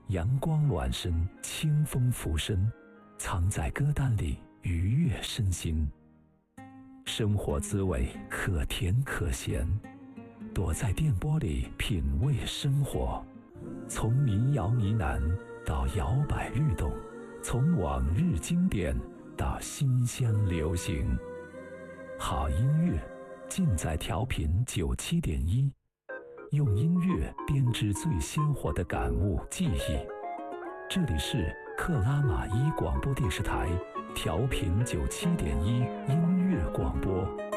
阳光暖身，清风拂身，藏在歌单里，愉悦身心。生活滋味可甜可咸，躲在电波里品味生活。从民谣呢喃到摇摆律动，从往日经典到新鲜流行。好音乐尽在调频97.1，用音乐编织最鲜活的感悟记忆。这里是克拉玛依广播电视台调频97.1音乐广播。